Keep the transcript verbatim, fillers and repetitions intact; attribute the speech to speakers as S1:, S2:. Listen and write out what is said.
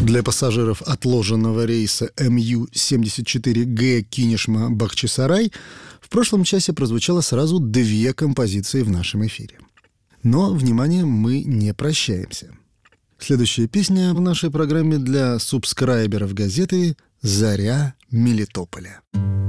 S1: Для пассажиров отложенного рейса эм ю семьдесят четыре гэ Кинешма-Бахчисарай в прошлом часе прозвучало сразу две композиции в нашем эфире. Но, внимание, мы не прощаемся. Следующая песня в нашей программе для субскрайберов газеты «Заря Мелитополя».